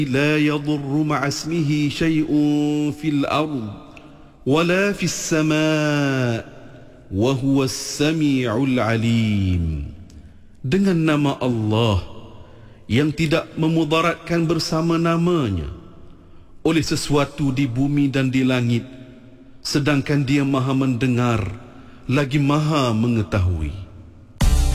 لا يضر مع اسمه شيء في الأرض ولا في السماء وهو السميع العليم. Dengan nama Allah yang tidak memudaratkan bersama namanya oleh sesuatu di bumi dan di langit, sedangkan Dia Maha mendengar lagi Maha mengetahui.